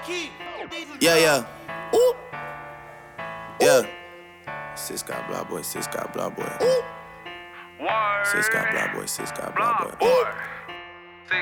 Yeah, yeah. Ooh. Yeah. Sis got blah boy, sis got blah boy. Sis got blah boy, sis got blah boy.